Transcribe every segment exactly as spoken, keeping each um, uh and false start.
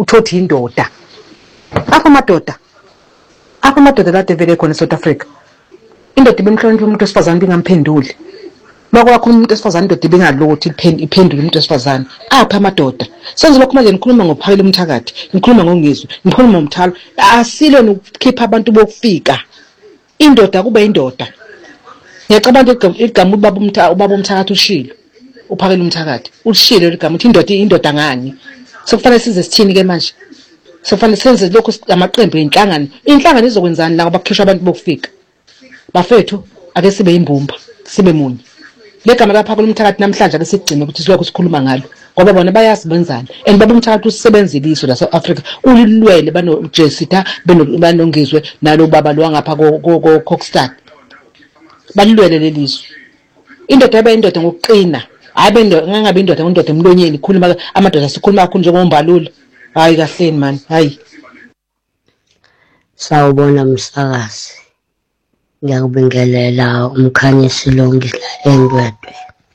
uthothi indoda apha amadoda apha amadoda kade vele khona eSouth Africa indoda ibemhlonipha umuntu wesifazane bingamphenduli makwakho umuntu wesifazane indoda ibingalothi iphendule umuntu wesifazane apha amadoda senze lokho manje nikhuluma ngophakela umthakathi nikhuluma ngongizwe nikhuluma ngomthalo asilo nokukhipha abantu bokufika indoda kube indoda ngiyacabanga igama ubaba umthakathi ubaba umthakathi ushilo uphakela umthakathi ushilo igama uthi indoda indoda ngani sokufanele size sithini ke manje sokufanele senze lokho amaqembu enhlangano inhlangano izokwenzani la abakhishwa abantu bokufika bafethu ake sibe imbumba sibe munye legama laphakela umthakathi namhlanje ake sigcine ukuthi silokho sikhuluma ngalo ngoba bona bayazi benzani and baba umthakathi usebenza iliso la South Africa ulilwele bano Jesita banongizwe nalo baba lo ngapha ko Cockstad balilwele leliso indoda ebe indoda ngokuqina hayi bendo ngangabe indoda ngondoda emlonyeni khuluma amadoda sikhuluma kakhulu njengombalula hayi kahleni man hayi sawubona msakazi ngiyakubingelela umkhanyisi lonke la eNdwedwe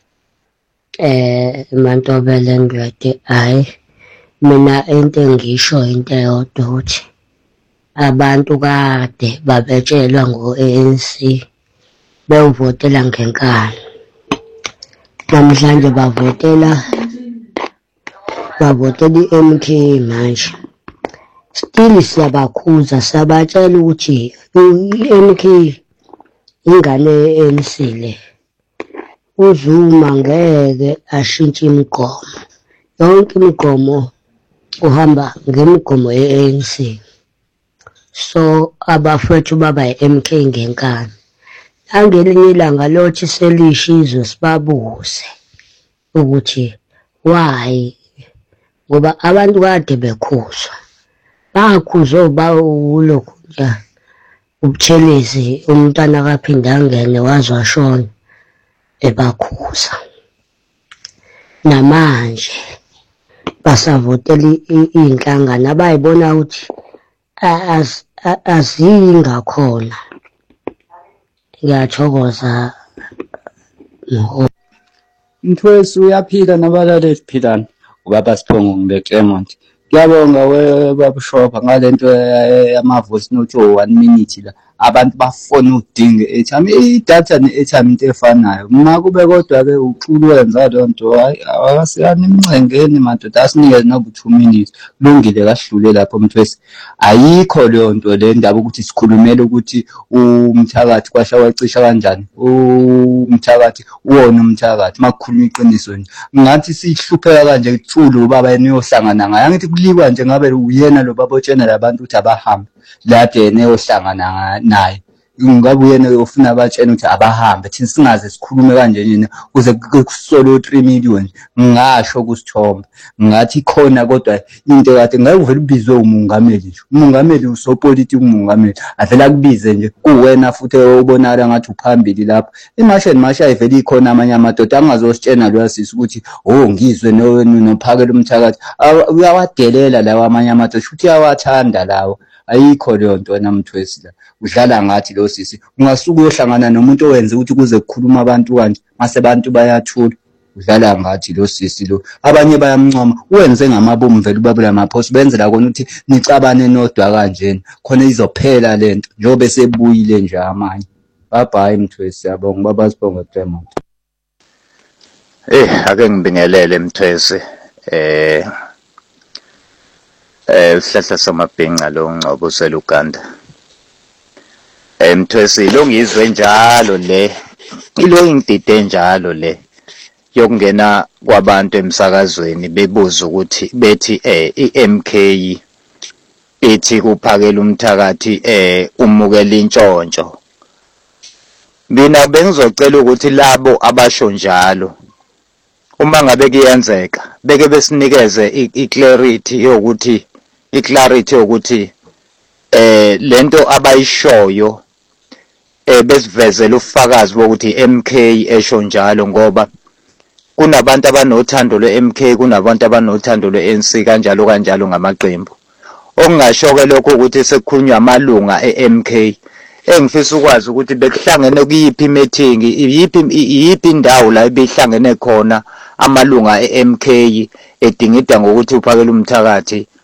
eh mantobele eNdwedwe hayi mina into engisho into eyodwa ukuthi abantu kade babetshelwa ngo-A N C bewuvotela ngenkani namhlanje bavotela bavotela i-M K manje still siyabakhuza sabatshela ukuthi i-M K ingane ye-A N C le uZuma ngeke ashintshe imigomo yonke imigomo uhamba ngemigomo ye-A N C so abafethu baba i-M K ngenkani angelinye ilanga lothi selishizo sibabuze ukuthi why ngoba abantu kade bekhuzwa bakhuzwa bawulokhu nje ubuthelezi umntana kaphinda angene wazwashona ebakhuza namanje basavotela inhlangano abayibona ukuthi azingakhona ngiyathokoza Mthwesi uyaphila nabalale siphilana ubaba Siphongo ngibe Clement ngiyabonga webabushopa ngalento yama-voice note one minute la abantu bafona udinga i-airtime idatha ne-airtime into efanayo ma kube kodwa ke uxulu wenza lonto hayi awasiyani imncengeni madoda asinike nobu two minutes kulungile kahlule lapho Mthwesi ayikho leyo nto le ndaba ukuthi sikhulumele ukuthi umthakathi kwasha wacisha kanjani umthakathi uwona umthakathi makukhuluma iqiniso nje ngathi sihlupheka kanje kuthulu ubaba yena uyohlangana ngaye angithi kulikwa nje ngabe uyena lo baba otshena labantu ukuthi abahambe lade yena eyohlangana naye ngabe uyena ufuna abatshena ukuthi abahambe thina singaze sikhulume kanje nje kuze kusolo three million ngasho kusithomba ngathi khona kodwa into kade ngeke uvele ubizwe umongameli nje umongameli usopolitiki umongameli avela kubize nje kuwena futhi ubonala ngathi uphambili lapho imashini masha ivele ikhona amanye amadoda angazositshena lo yasisi ukuthi oh ngizwe nophakela umthakathi uyawadelela lawa amanye amadoda futhi uyawathanda lawo ayikho leyo nto wena Mthwesi la udlala ngathi lo sisi ungasuka uyohlangana nomuntu owenza ukuthi kuze kukhuluma abantu kanje mase abantu bayathula udlala ngathi lo sisi lo abanye bayamncoma uwenze ngamabomu vele ubabula amaphosi benzela kona ukuthi nicabane nodwa kanjena khona izophela lento njobe sebuyile nje amanye bye bye Mthwesi yabonga baba Siphongo Clement eh ake ngibingelele Mthwesi eh eh uhlahla samabhinqa lo ngcobo seluganda Mthwesi lo ngizwe njalo le ilo ingidide njalo le yokungena kwabantu emsakazweni bebuza ukuthi bethi eh i-M K ethi kuphakela umthakathi eh umukela intshontsho mina bengizocela ukuthi labo abasho njalo uma ngabe kuyenzeka beke besinikeze i-clarity yokuthi i-clarity yokuthi eh lento abayishoyo eh besivezela ufakazi bokuthi M K esho njalo ngoba kunabantu abanothando lwe-M K kunabantu abanothando lwe-A N C kanjalo kanjalo ngamaqembu okungasho-ke lokho ukuthi sekukhulunywa amalunga e-M K engifisa ukwazi ukuthi bekuhlangene kuyiphi imeeting iyiphi iyiphi indawo la behlangene khona amalunga e-M K edingida ngokuthi uphakele umthakathi